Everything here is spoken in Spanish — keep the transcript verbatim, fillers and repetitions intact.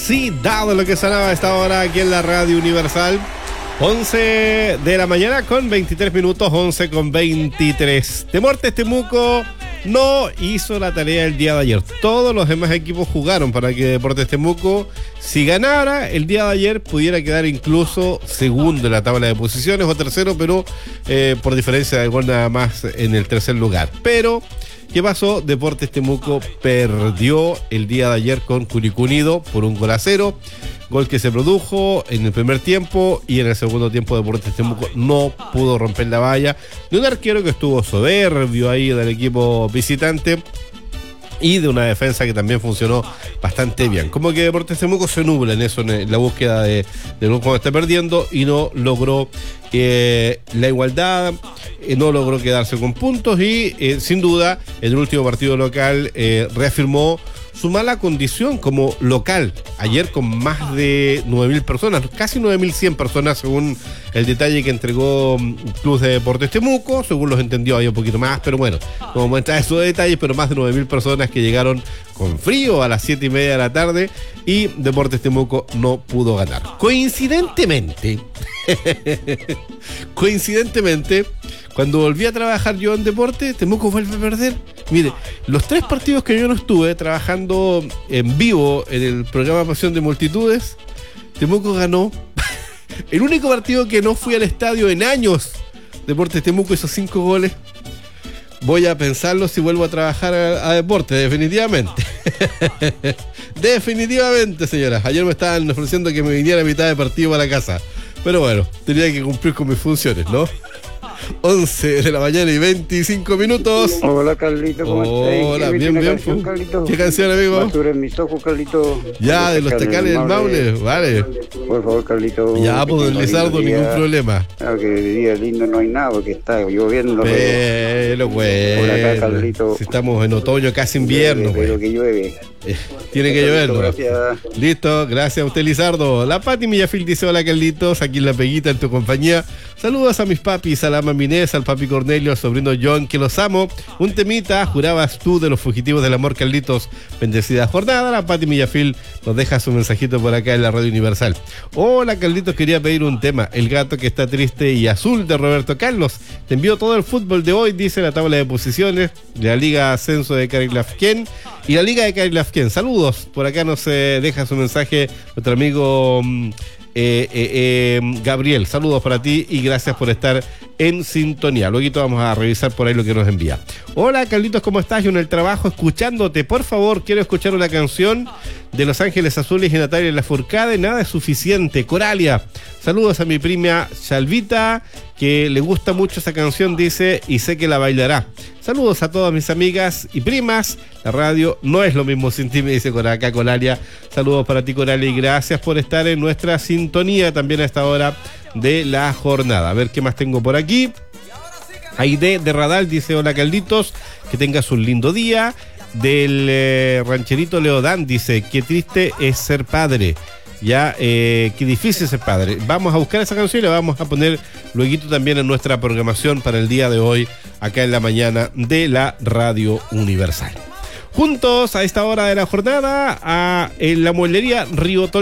Sí, dado lo que sonaba a esta hora aquí en la Radio Universal. once de la mañana con veintitrés minutos, once con veintitrés. Deportes Temuco no hizo la tarea el día de ayer. Todos los demás equipos jugaron para que Deportes Temuco, si ganara el día de ayer, pudiera quedar incluso segundo en la tabla de posiciones o tercero, pero eh, por diferencia de gol nada más en el tercer lugar. Pero ¿qué pasó? Deportes Temuco perdió el día de ayer con Curicó Unido por un gol a cero. Gol que se produjo en el primer tiempo y en el segundo tiempo Deportes Temuco no pudo romper la valla. De un arquero que estuvo soberbio ahí del equipo visitante y de una defensa que también funcionó bastante bien. Como que Deportes Temuco se nubla en eso, en la búsqueda de, de cómo está perdiendo y no logró eh, la igualdad, eh, no logró quedarse con puntos y eh, sin duda en el último partido local eh, reafirmó su mala condición como local. Ayer con más de nueve mil personas, casi nueve mil cien personas según el detalle que entregó Club de Deportes Temuco. Según los entendió había un poquito más, pero bueno, no vamos a entrar en esos detalles, pero más de nueve mil personas que llegaron con frío a las siete y media de la tarde y Deportes Temuco no pudo ganar. Coincidentemente, coincidentemente, cuando volví a trabajar yo en deporte, Temuco vuelve a perder. Mire, los tres partidos que yo no estuve trabajando en vivo en el programa Pasión de Multitudes, Temuco ganó. El único partido que no fui al estadio en años, Deportes Temuco hizo cinco goles. Voy a pensarlo si vuelvo a trabajar a, a deporte, definitivamente. Definitivamente, señoras. Ayer me estaban ofreciendo que me viniera a mitad de partido para la casa. Pero bueno, tenía que cumplir con mis funciones, ¿no? once de la mañana y veinticinco minutos. Hola, Carlito, ¿cómo estás? Hola, bien, bien. Canción, Carlito? ¿Qué canción, amigo? Basura en mis ojos, Carlito. Ya, de los Tecales del Maule, vale. Por favor, Carlito. Ya, pues, don Lizardo, ningún problema. Claro que de día lindo no hay nada porque está lloviendo. Pero, bueno. Por acá, Carlito. Si estamos en otoño, casi invierno, güey. Pero que llueve. Eh, tiene que llover, ¿no? Gracias. Listo, gracias a usted, Lizardo. La Pati Millafil dice: hola, Carlitos, aquí en La Peguita, en tu compañía. Saludos a mis papis, a la mami Inés, al papi Cornelio, al sobrino John, que los amo. Un temita, jurabas tú de los fugitivos del amor, Carlitos. Bendecida jornada. La Pati Millafil nos deja su mensajito por acá en la Radio Universal. Hola, Carlitos, quería pedir un tema. El gato que está triste y azul, de Roberto Carlos. Te envío todo el fútbol de hoy, dice la tabla de posiciones de la Liga Ascenso de Carilafquén y la Liga de Carilafquén. Saludos. Por acá nos eh, deja su mensaje nuestro amigo eh, eh, eh, Gabriel. Saludos para ti y gracias por estar en sintonía. Luego vamos a revisar por ahí lo que nos envía. Hola, Carlitos, ¿cómo estás? Yo en el trabajo escuchándote. Por favor, quiero escuchar una canción de Los Ángeles Azules y Natalia Lafourcade. Nada es suficiente. Coralia. Saludos a mi prima Chalvita, que le gusta mucho esa canción, dice, y sé que la bailará. Saludos a todas mis amigas y primas. La radio no es lo mismo sin ti, me dice por acá Coralia. Saludos para ti, Coralia, y gracias por estar en nuestra sintonía también a esta hora de la jornada. A ver qué más tengo por aquí. Aide de Radal dice: hola, Carlitos, que tengas un lindo día. Del eh, rancherito Leodán dice: qué triste es ser padre. Ya, eh, qué difícil ser padre. Vamos a buscar esa canción y la vamos a poner luego también en nuestra programación para el día de hoy, acá en la mañana de la Radio Universal. Juntos a esta hora de la jornada, a, en la mueblería Río Tol